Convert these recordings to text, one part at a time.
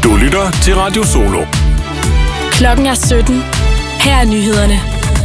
Du lytter til Radio Solo. Klokken er 17. Her er nyhederne.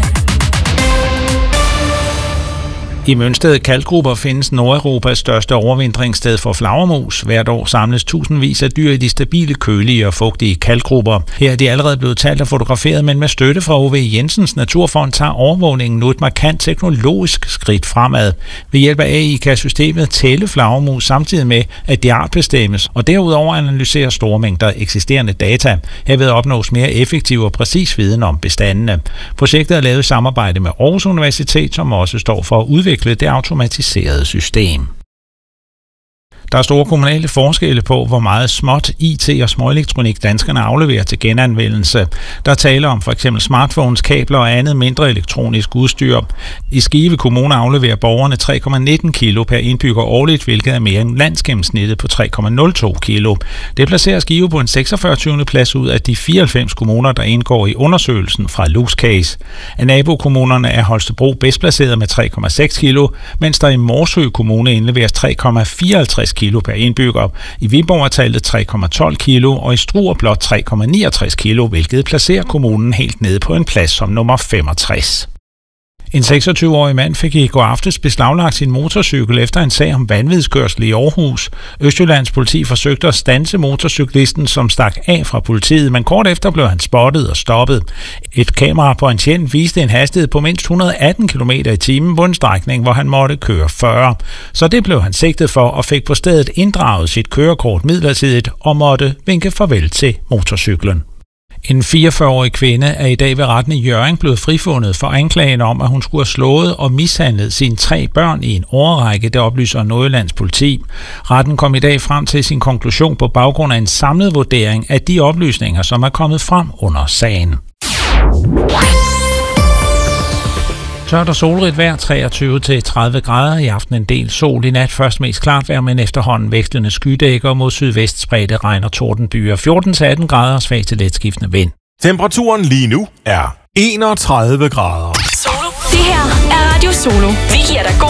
I Mønsted Kalkgruber findes Nordeuropas største overvintringssted for flagermus. Hvert år samles tusindvis af dyr i de stabile, kølige og fugtige kalkgrupper. Her er de allerede blevet talt og fotograferet, men med støtte fra O.V. Jensens Naturfond tager overvågningen nu et markant teknologisk skridt fremad. Ved hjælp af AI kan systemet tælle flagermus samtidig med, at de artbestemmes, og derudover analysere store mængder eksisterende data. Herved opnås mere effektiv og præcis viden om bestandene. Projektet er lavet i samarbejde med Aarhus Universitet, som også står for at udvikle det automatiserede system. Der er store kommunale forskelle på, hvor meget småt IT og småelektronik danskerne afleverer til genanvendelse. Der taler om f.eks. smartphones, kabler og andet mindre elektronisk udstyr. I Skive Kommune afleverer borgerne 3,19 kilo per indbygger årligt, hvilket er mere end landsgennemsnittet på 3,02 kilo. Det placerer Skive på en 46. plads ud af de 94 kommuner, der indgår i undersøgelsen fra LUX-Case. Af nabokommunerne er Holstebro bedst placeret med 3,6 kilo, mens der i Morsø Kommune indleveres 3,54 kilo per indbygger. I Viborg er tallet 3,12 kilo, og i Struer blot 3,69 kilo, hvilket placerer kommunen helt nede på en plads som nummer 65. En 26-årig mand fik i går aftes beslaglagt sin motorcykel efter en sag om vanvidskørsel i Aarhus. Østjyllands politi forsøgte at standse motorcyklisten, som stak af fra politiet, men kort efter blev han spottet og stoppet. Et kamera på en tjent viste en hastighed på mindst 118 km i timen på en strækning, hvor han måtte køre 40. Så det blev han sigtet for og fik på stedet inddraget sit kørekort midlertidigt og måtte vinke farvel til motorcyklen. En 44-årig kvinde er i dag ved retten i Hjørring blevet frifundet for anklagen om, at hun skulle have slået og mishandlet sine 3 børn i en årrække, det oplyser Nordjyllands politi. Retten kom i dag frem til sin konklusion på baggrund af en samlet vurdering af de oplysninger, som er kommet frem under sagen. Tørt og solrigt vejr, 23-30 grader. I aften en del sol, i nat først mest klart vejr, men efterhånden vekslende skydækker mod sydvest spredte regn og tordenbyer. 14-18 grader, svag til letskiftende vind. Temperaturen lige nu er 31 grader. Solo. Det her er Radio Solo. Vi giver dig god